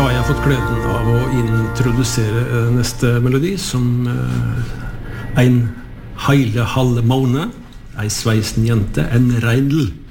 har jeg fått gleden av å introdusere neste melodi som en heile halve måned, ei sveisen jente, en reindel.